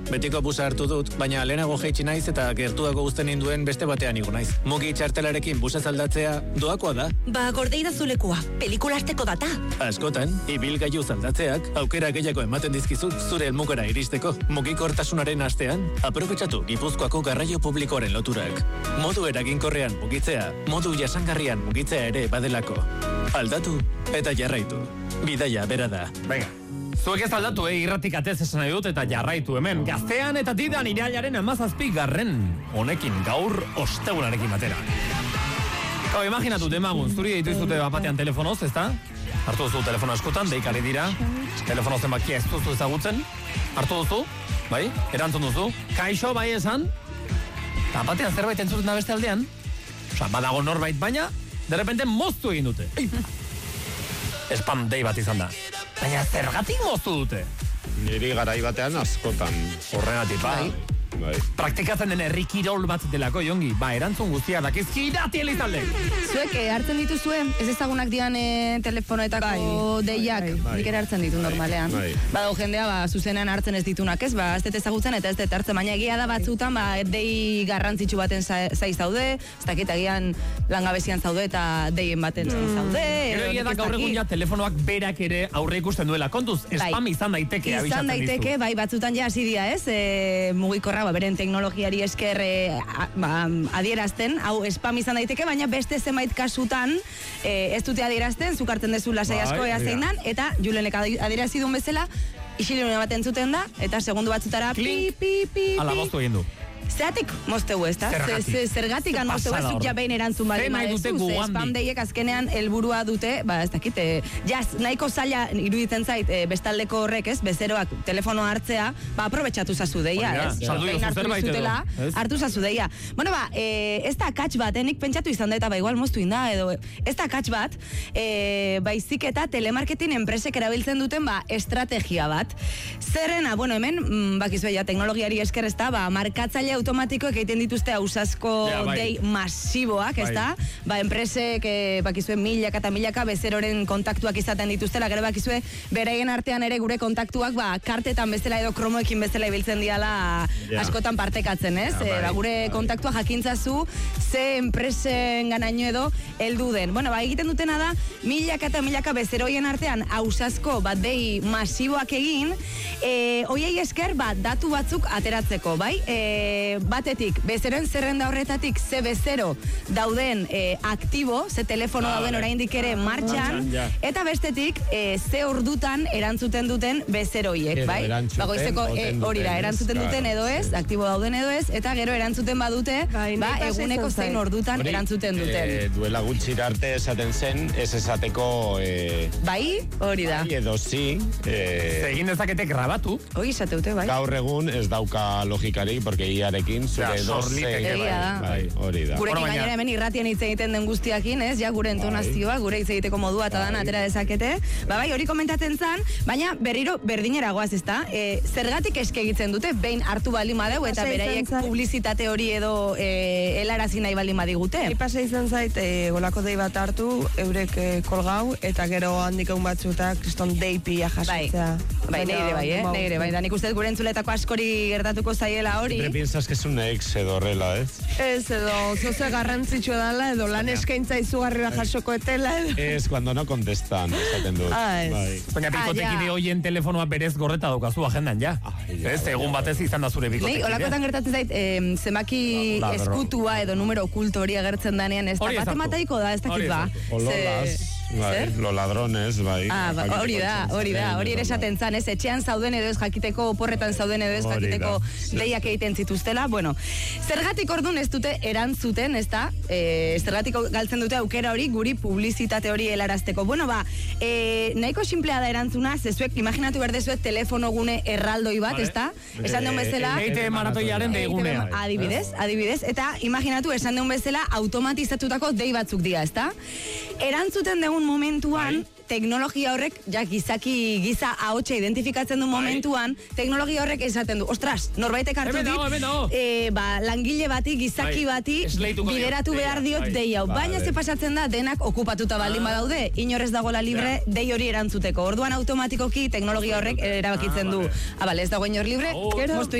betiko busa hartu dut, baina lehenago jaitsi naiz eta gertuago uzten induen beste batean igo naiz. Mugi txartelarekin busa aldatzea doakoa da. Ba, gordeira zulekua, pelikula asteko data. Askotan, ibilgailu aldatzeak aukera gehiago ematen dizkizu zure helmugara iristeko. Mugikortasunaren astean, aprobetxatu Gipuzkoako garraio publikoaren loturak. Modu eraginkorrean mugitzea, modu jasangarrian mugitzea ere badelako. Aldatu eta jarraitu. Bidaia bera da. Venga. Zuek ez aldatu, irratik atez esan nahi dut eta jarraitu hemen. Gaztean eta didan irailaren 17 honekin gaur ostegunarekin batera. Imaginatu demagun, zuri deitu izute batean telefonoz, ezta? Hartu duzu telefono eskutan, deikari dira. Telefono zenbakia ez duzu ezagutzen. Hartu duzu, bai? Erantzun duzu. Kaixo, bai esan. Eta batean zerbait entzuten da beste aldean. Osa, badago norbait baina, derrepente moztu egin dute. Spam dei bat izan da. Baina zergatik moztu dute? Niri garai batean askotan. Horregatik, bai. Praktikatzen den herri kirol bat delako, Jongi. Ba, erantzun guztia dakizki irati elizalde. Zuek hartzen dituzue, ez ezagunak dian telefonoetako deiak. Nik ere hartzen ditu normalean. Badago jendea, zuzenean hartzen ez ditunak, ez? Ba, ez dut ezagutzen eta ez dut hartzen, baina egia da batzutan, dei garrantzitsu baten zaiz zaude, ez dakit agian langabezian zaude eta deien baten zaiz zaude. Gero egia da gaur egun ja telefonoak berak ere aurre ikusten duela. Kontuz, spam izan daiteke abisatzen dizu. Izan daiteke, bai, batzutan ja hasi dira, ez? Mugikorra, beren teknologiari esker adierazten, hau spam izan daiteke, baina beste zenbait kasutan ez dute adierazten, zuk hartzen dezu lasai asko ea zein dan, eta Julenek adierazi duen bezala, isilune bat entzuten da, eta segundu batzutara ala moztu egin du. Zeratik moztegu, ez da? Zergatik moztegu ez dut jabein erantzun bali madezu, spam deiek azkenean helburua dute, ez dakit, nahiko zaila iruditzen zait bestaldeko horrek, ez, bezeroak telefono hartzea, aprobetxatu zazu deia, ez? Behin hartu zazu deia. Bueno, ez da akats bat, nik pentsatu izan da eta igual moztu inda, edo, ez da akats bat, baizik eta telemarketing enpresek erabiltzen duten, estrategia bat. Zerrena, bueno, hemen, bakizue, teknologiari esker ez da, markatzaile automatikoek egiten dituzte ausazko dei masiboak, ez da? Enpresek, bakizue, milaka eta milaka bezeroren kontaktuak izaten dituztela, gero bakizue, beraien artean ere gure kontaktuak, kartetan bezala edo kromoekin bezala ibiltzen diala askotan partekatzen, ez? Gure kontaktua jakintzazu, ze enpresen ganaino edo heldu den. Bueno, egiten dutena da, milaka eta milaka bezeroien artean ausazko dei masiboak egin, hoiei esker, datu batzuk ateratzeko, bai? Batetik, bezeroen zerrenda horretatik ze bezero dauden aktibo, ze telefono dauden oraindik ere martxan, eta bestetik ze ordutan erantzuten duten bezeroiek, bai? Bagoizeko hori da, erantzuten duten edo ez, aktibo dauden edo ez, eta gero erantzuten badute, eguneko zein ordutan erantzuten duten. Duela gutxira arte esaten zen, ez esateko... Bai, hori da. Bai, edo zi. Egin dezakete grabatu. Hoi, esateute, bai. Gaur egun ez dauka logikarik, porque iarekin zure hori da. Gurekin gainera hemen irratien hitz egiten den guztiakin, ez? Ja, gure entonazioa, gure hitz egiteko modua eta dana atera dezakete. Bai, hori komentatzen zan, baina berriro berdinera goaz, ez da? Zergatik eske egiten dute, behin hartu baldin badeu, eta beraiek publizitate hori edo helarazi nahi baldin badigute. Pasa izan zait, golako dei bat hartu, eurek kolgau, eta gero handik egun batzutak, kriston deipia jasotzea. Bai, neire bai, da nik uste gure entzuletako askori gertatuko zaiela hori. Siempre piensas que es un ex edo horrela, ez? Ez, edo zoze garrantzitsua dala, edo lan eskaintza izugarria jasoko etela. Ez, cuando no contestan, esaten dut. Baina bikotekide hoien telefonoa berez gorreta daukazu agendan, ja. Ez, egun batez izan da zure bikotekidea. Olakotan gertatzen zait, zenbaki eskutua edo numero okulto hori agertzen danean, ez da batemataiko da, ez dakit ba. Lo ladrones, bai. Hori ere esaten zan, ez, etxean zauden edo ez jakiteko, oporretan zauden edo ez jakiteko deiak egiten zituztela, bueno, zergatik orduan ez dute erantzuten, ez da, zergatik galtzen dute aukera hori guri publizitate hori helarazteko. Bueno, nahiko simplea da erantzuna, zezuek, imaginatu berdezuek telefono gune erraldoi bat, ez da? Esan deun bezala... EITB maratoiaren deigunea. Adibidez, eta imaginatu esan deun bezala automatizatutako dei batzuk dira, ez da? Erantzuten deun momentuan, teknologia horrek, giza ahotsa identifikatzen du momentuan, teknologia horrek esaten du, ostras, norbaitek hartu dit, langile bati, gizaki bati, bideratu behar diot dei hau. Baina ze pasatzen da, denak okupatuta baldin badaude, inorez dagoela libre, dei hori erantzuteko. Orduan automatikoki teknologia horrek erabakitzen du. Ez dago inor libre,